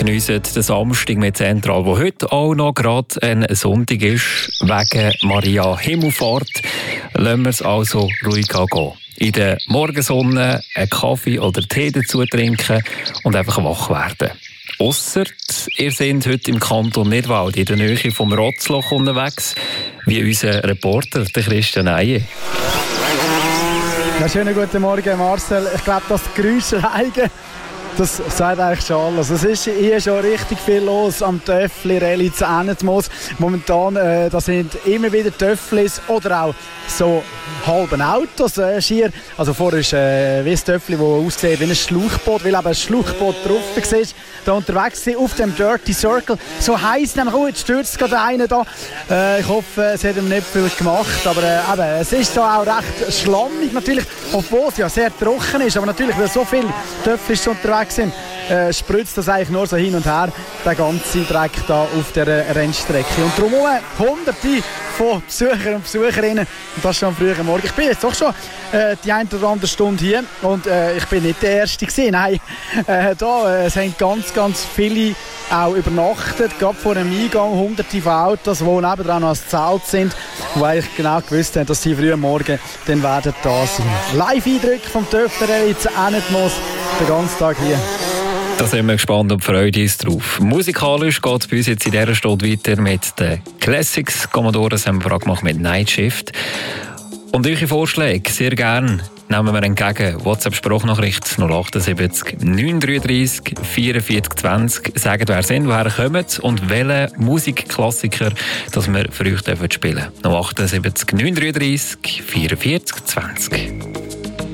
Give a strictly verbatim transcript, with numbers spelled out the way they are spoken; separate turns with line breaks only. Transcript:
geniessen den Samstag mit Zentral, wo heute auch noch gerade ein Sonntag ist. Wegen Maria Himmelfahrt lassen wir es also ruhig angehen. In der Morgensonne einen Kaffee oder Tee dazu trinken und einfach wach werden. Ausser, ihr seid heute im Kanton Nidwald in der Nähe vom Rotzloch unterwegs, wie unser Reporter, der Christian Eiye.
Ja, schönen guten Morgen, Marcel. Ich glaube, das Geräusch alleine, das sagt eigentlich schon alles. Es ist hier schon richtig viel los am Töffli-Rallye zu Ennetmoos. Momentan äh, da sind immer wieder Töfflis oder auch so halben Autos äh, schier. Also vorher ist äh, wie ein Töffli, das aussieht wie ein Schlauchboot, weil eben ein Schlauchboot drauf war, da unterwegs war, auf dem Dirty Circle. So heisst nämlich, oh, jetzt stürzt gerade einer da. Äh, ich hoffe, es hat ihm nicht viel gemacht, aber äh, eben, es ist da auch recht schlammig natürlich, obwohl es ja sehr trocken ist, aber natürlich, weil so viele Töfflis unterwegs sind, äh, spritzt das eigentlich nur so hin und her, der ganze Dreck da auf der Rennstrecke. Und darum hunderte von Besuchern und Besucherinnen, und das schon am frühen Morgen. Ich bin jetzt doch schon äh, die eine oder andere Stunde hier und äh, ich bin nicht der Erste gewesen. Nein, äh, da, äh, es haben ganz, ganz viele auch übernachtet, gerade vor dem Eingang, hunderte von Autos, die nebendran noch als Zelt sind, die eigentlich genau gewusst haben, dass sie früh am Morgen dann werden da sein. Live-Eindrücke vom Töffli-Rallye zu Ennetmoos, den ganzen Tag hier.
Da sind wir gespannt und freuen uns drauf. Musikalisch geht es bei uns jetzt in dieser Stunde weiter mit den Classics. Commodore haben wir gemacht mit Night Shift. Und eure Vorschläge sehr gerne nehmen wir entgegen. WhatsApp-Sprachnachricht null acht sieben neun drei drei vier vier zwanzig. Sagt, wer sind, woher kommt und welche Musikklassiker dass wir für euch spielen dürfen. null acht sieben neun drei drei vier vier zwanzig.